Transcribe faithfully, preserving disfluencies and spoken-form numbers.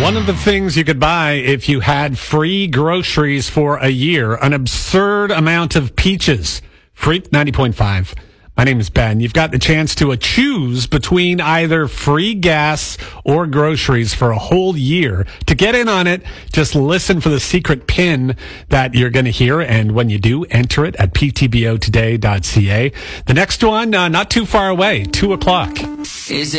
One of the things you could buy if you had free groceries for a year, an absurd amount of peaches. Freak ninety point five. My name is Ben. You've got the chance to uh, choose between either free gas or groceries for a whole year. To get in on it, just listen for the secret pin that you're going to hear. And when you do, enter it at p t b o today dot c a. The next one, uh, not too far away, two o'clock. Is it